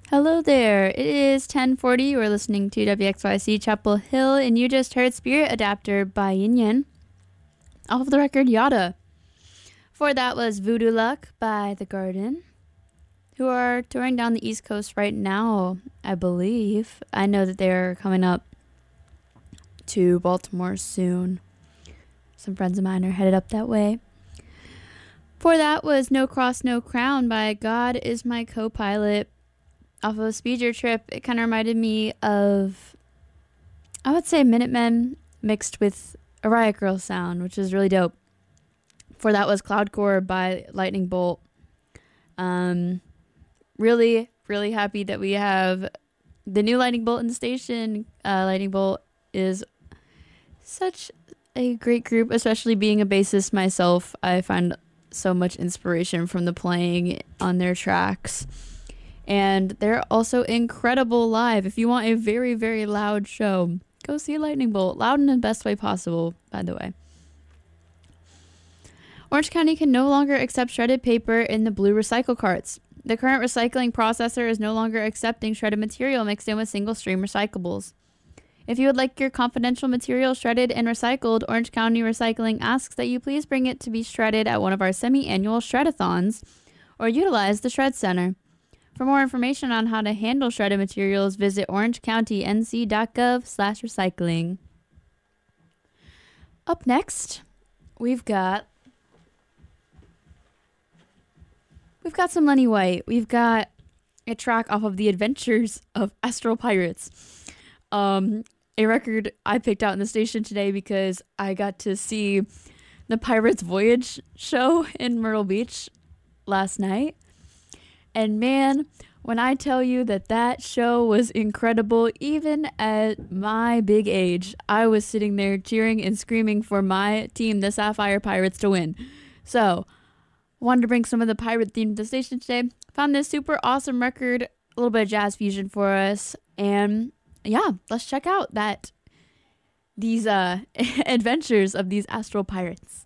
Hello there. It is 10:40. You are listening to WXYC Chapel Hill, and you just heard Spirit Adapter by Yin Yin off of the record Yada. Before that was Voodoo Luck by The Garden, who are touring down the East Coast right now, I believe. I know that they're coming up to Baltimore soon. Some friends of mine are headed up that way. Before that was No Cross, No Crown by God Is My Co-Pilot off of a Speed Your Trip. It kind of reminded me of, I would say, Minutemen mixed with a Riot Grrrl sound, which is really dope. For that was Cloudcore by Lightning Bolt. Really, really happy that we have the new Lightning Bolt in the station. Lightning Bolt is such a great group, especially being a bassist myself. I find so much inspiration from the playing on their tracks. And they're also incredible live. If you want a very, very loud show, go see Lightning Bolt. Loud in the best way possible, by the way. Orange County can no longer accept shredded paper in the blue recycle carts. The current recycling processor is no longer accepting shredded material mixed in with single-stream recyclables. If you would like your confidential material shredded and recycled, Orange County Recycling asks that you please bring it to be shredded at one of our semi-annual shredathons or utilize the Shred Center. For more information on how to handle shredded materials, visit orangecountync.gov/recycling. Up next, we've got some Lenny White. We've got a track off of The Adventures of Astral Pirates. A record I picked out in the station today because I got to see the Pirates Voyage show in Myrtle Beach last night. And man, when I tell you that show was incredible, even at my big age, I was sitting there cheering and screaming for my team, the Sapphire Pirates, to win. So, wanted to bring some of the pirate theme to the station today. Found this super awesome record, a little bit of jazz fusion for us. And yeah, let's check out these adventures of these astral pirates.